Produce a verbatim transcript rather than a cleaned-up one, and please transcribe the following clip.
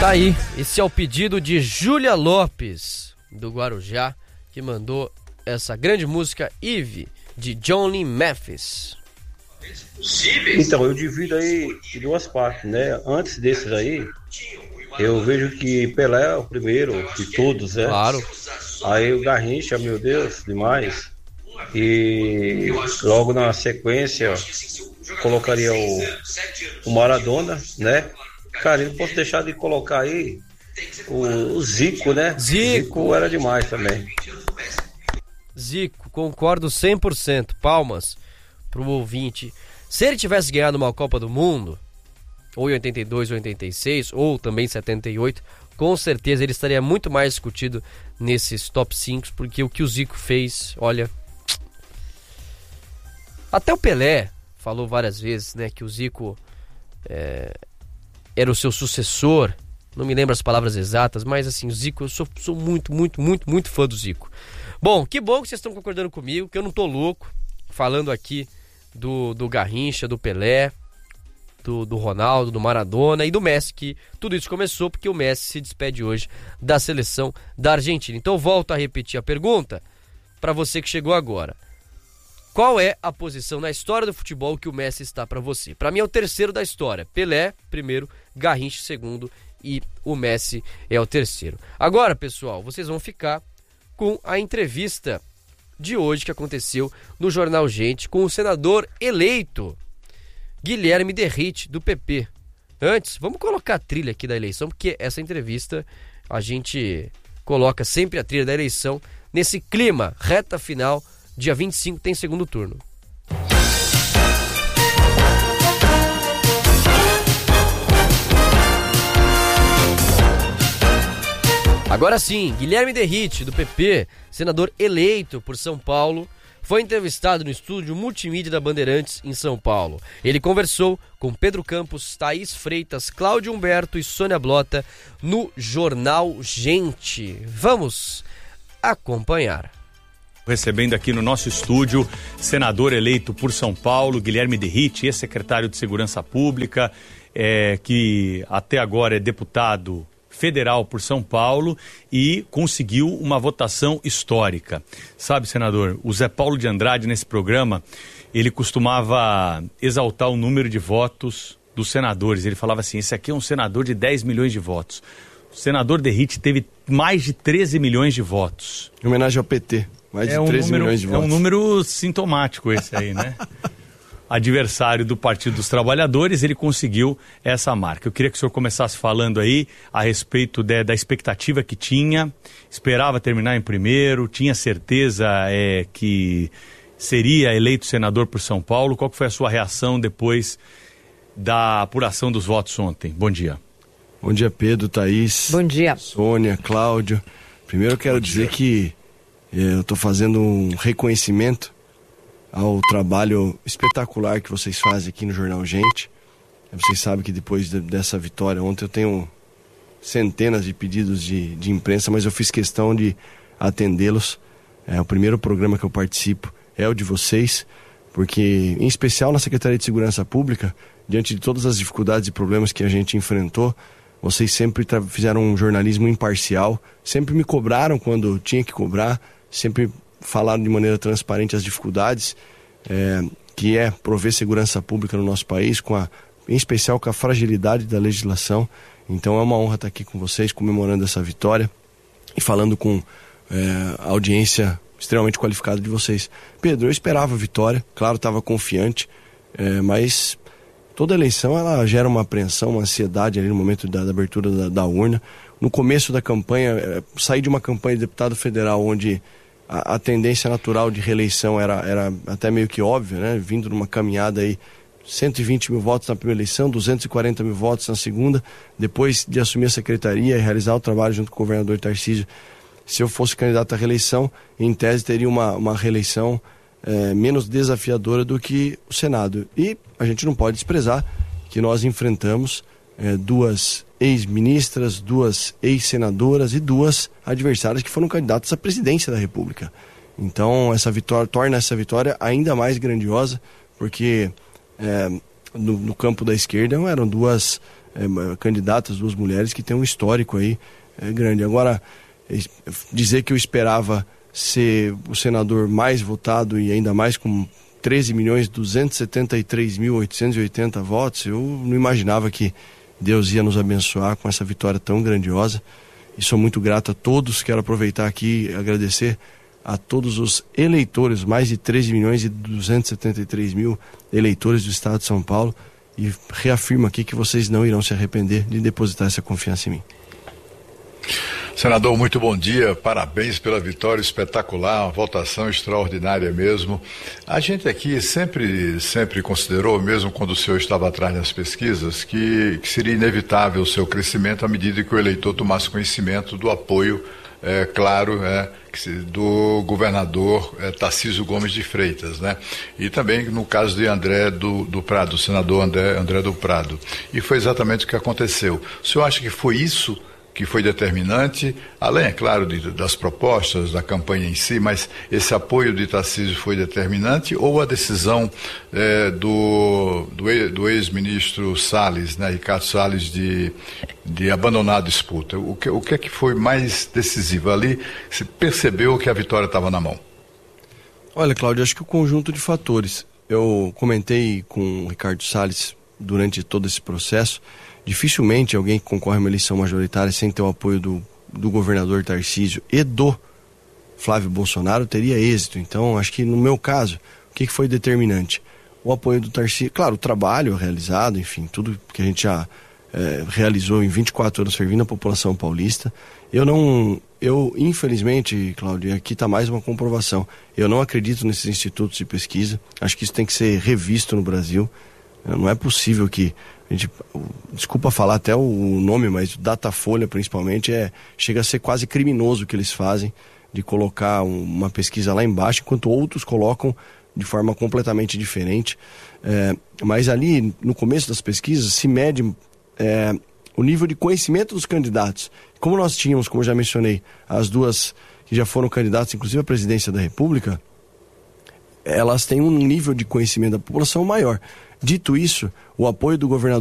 Tá aí, esse é o pedido de Júlia Lopes, do Guarujá, que mandou essa grande música Eve, de Johnny Mathis. Então, eu divido aí em duas partes, né? Antes desses aí, eu vejo que Pelé é o primeiro de todos, né? Claro. Aí o Garrincha, meu Deus, demais. E logo na sequência, colocaria o, o Maradona, né? Cara, eu não posso deixar de colocar aí o, o Zico, né? Zico. Zico era demais também. Zico, concordo cem por cento. Palmas pro ouvinte. Se ele tivesse ganhado uma Copa do Mundo, ou em oitenta e dois, ou oitenta e seis, ou também em setenta e oito, com certeza ele estaria muito mais discutido nesses top cinco, porque o que o Zico fez, olha... Até o Pelé falou várias vezes, né, que o Zico é, era o seu sucessor. Não me lembro as palavras exatas, mas assim, o Zico, eu sou, sou muito, muito, muito, muito fã do Zico. Bom, que bom que vocês estão concordando comigo, que eu não tô louco, falando aqui do, do Garrincha, do Pelé, do, do Ronaldo, do Maradona e do Messi, que tudo isso começou porque o Messi se despede hoje da seleção da Argentina. Então eu volto a repetir a pergunta para você que chegou agora. Qual é a posição na história do futebol que o Messi está para você? Para mim é o terceiro da história. Pelé, primeiro, Garrincha, segundo e o Messi é o terceiro. Agora, pessoal, vocês vão ficar com a entrevista de hoje que aconteceu no Jornal Gente com o senador eleito Guilherme Derrite, do P P. Antes, vamos colocar a trilha aqui da eleição, porque essa entrevista a gente coloca sempre a trilha da eleição nesse clima, reta final. Dia vinte e cinco tem segundo turno. Agora sim, Guilherme Derrite, do P P, senador eleito por São Paulo, foi entrevistado no estúdio multimídia da Bandeirantes, em São Paulo. Ele conversou com Pedro Campos, Thaís Freitas, Cláudio Humberto e Sônia Blota no Jornal Gente. Vamos acompanhar. Recebendo aqui no nosso estúdio, senador eleito por São Paulo, Guilherme Derrite, ex-secretário de Segurança Pública, é, que até agora é deputado federal por São Paulo e conseguiu uma votação histórica. Sabe, senador, o Zé Paulo de Andrade, nesse programa, ele costumava exaltar o número de votos dos senadores. Ele falava assim, esse aqui é um senador de dez milhões de votos. O senador Derrite teve mais de treze milhões de votos. Em homenagem ao P T. Mais de é um treze número, milhões de votos. É um número sintomático esse aí, né? Adversário do Partido dos Trabalhadores, ele conseguiu essa marca. Eu queria que o senhor começasse falando aí a respeito de, da expectativa que tinha, esperava terminar em primeiro, tinha certeza é, que seria eleito senador por São Paulo. Qual que foi a sua reação depois da apuração dos votos ontem? Bom dia. Bom dia, Pedro, Thaís. Bom dia. Sônia, Cláudio. Primeiro eu quero dizer que eu estou fazendo um reconhecimento ao trabalho espetacular que vocês fazem aqui no Jornal Gente. Vocês sabem que depois de, dessa vitória ontem eu tenho centenas de pedidos de, de imprensa, mas eu fiz questão de atendê-los. É, o primeiro programa que eu participo é o de vocês, porque, em especial na Secretaria de Segurança Pública, diante de todas as dificuldades e problemas que a gente enfrentou, vocês sempre tra- fizeram um jornalismo imparcial, sempre me cobraram quando tinha que cobrar, sempre falaram de maneira transparente as dificuldades é, que é prover segurança pública no nosso país, com a, em especial com a fragilidade da legislação. Então é uma honra estar aqui com vocês, comemorando essa vitória e falando com é, a audiência extremamente qualificada de vocês. Pedro, eu esperava a vitória, claro, estava confiante, é, mas toda eleição ela gera uma apreensão, uma ansiedade ali no momento da, da abertura da, da urna. No começo da campanha, é, saí de uma campanha de deputado federal onde a, a tendência natural de reeleição era, era até meio que óbvia, né? Vindo numa caminhada aí, cento e vinte mil votos na primeira eleição, duzentos e quarenta mil votos na segunda. Depois de assumir a secretaria e realizar o trabalho junto com o governador Tarcísio, se eu fosse candidato à reeleição, em tese teria uma, uma reeleição é, menos desafiadora do que o Senado. E a gente não pode desprezar que nós enfrentamos é, duas ex-ministras, duas ex-senadoras e duas adversárias que foram candidatas à presidência da República. Então essa vitória torna essa vitória ainda mais grandiosa, porque é, no, no campo da esquerda eram duas é, candidatas, duas mulheres que têm um histórico aí é, grande. Agora, dizer que eu esperava ser o senador mais votado e ainda mais com treze milhões duzentos e setenta e três mil oitocentos e oitenta votos, eu não imaginava que Deus ia nos abençoar com essa vitória tão grandiosa. E sou muito grato a todos. Quero aproveitar aqui e agradecer a todos os eleitores, mais de treze milhões e duzentos e setenta e três mil eleitores do estado de São Paulo, e reafirmo aqui que vocês não irão se arrepender de depositar essa confiança em mim. Senador, muito bom dia, parabéns pela vitória espetacular, uma votação extraordinária mesmo. A gente aqui sempre, sempre considerou, mesmo quando o senhor estava atrás das pesquisas, que, que seria inevitável o seu crescimento à medida que o eleitor tomasse conhecimento do apoio, é, claro, é, do governador é, Tarcísio Gomes de Freitas, né? E também no caso de André do, do Prado, o senador André, André do Prado. E foi exatamente o que aconteceu. O senhor acha que foi isso que foi determinante, além, é claro, de, das propostas, da campanha em si, mas esse apoio de Tarcísio foi determinante, ou a decisão é, do, do, do ex-ministro Salles, né, Ricardo Salles, de, de abandonar a disputa? O que, o que é que foi mais decisivo? Ali se percebeu que a vitória estava na mão? Olha, Cláudio, acho que o conjunto de fatores. Eu comentei com o Ricardo Salles durante todo esse processo. Dificilmente alguém que concorre a uma eleição majoritária sem ter o apoio do, do governador Tarcísio e do Flávio Bolsonaro teria êxito. Então, acho que no meu caso, o que foi determinante? O apoio do Tarcísio, claro, o trabalho realizado, enfim, tudo que a gente já é, realizou em vinte e quatro anos servindo a população paulista. Eu não, eu infelizmente, Cláudio, aqui está mais uma comprovação. Eu não acredito nesses institutos de pesquisa. Acho que isso tem que ser revisto no Brasil. Não é possível que a gente, desculpa falar até o nome, mas o Datafolha principalmente é, chega a ser quase criminoso o que eles fazem, de colocar uma pesquisa lá embaixo, enquanto outros colocam de forma completamente diferente. É, mas ali, no começo das pesquisas, se mede é, o nível de conhecimento dos candidatos. Como nós tínhamos, como eu já mencionei, as duas que já foram candidatas, inclusive à presidência da República, elas têm um nível de conhecimento da população maior. Dito isso, o apoio do governador